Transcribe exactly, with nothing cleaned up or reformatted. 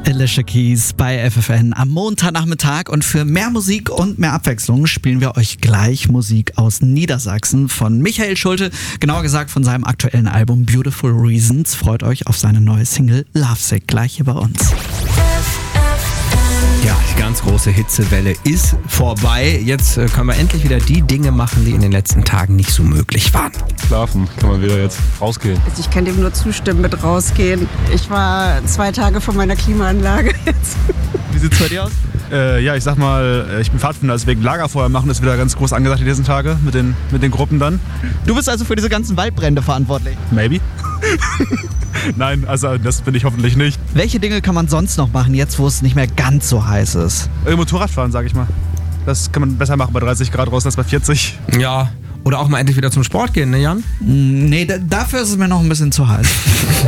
Alicia Keys bei F F N am Montagnachmittag, und für mehr Musik und mehr Abwechslung spielen wir euch gleich Musik aus Niedersachsen von Michael Schulte, genauer gesagt von seinem aktuellen Album Beautiful Reasons. Freut euch auf seine neue Single Lovesick gleich hier bei uns. Ja, die ganz große Hitzewelle ist vorbei. Jetzt äh, können wir endlich wieder die Dinge machen, die in den letzten Tagen nicht so möglich waren. Schlafen kann man wieder jetzt rausgehen. Also ich kann dem nur zustimmen mit rausgehen. Ich war zwei Tage von meiner Klimaanlage jetzt. Wie sieht's bei dir aus? Äh, ja, ich sag mal, ich bin Pfadfinder, deswegen Lagerfeuer machen ist wieder ganz groß angesagt die diesen Tage mit den, mit den Gruppen dann. Du bist also für diese ganzen Waldbrände verantwortlich. Maybe. Nein, also das bin ich hoffentlich nicht. Welche Dinge kann man sonst noch machen, jetzt wo es nicht mehr ganz so heiß ist? Äh, Motorradfahren, sag ich mal. Das kann man besser machen bei dreißig Grad draußen als bei vierzig. Ja, oder auch mal endlich wieder zum Sport gehen, ne Jan? Nee, d- dafür ist es mir noch ein bisschen zu heiß.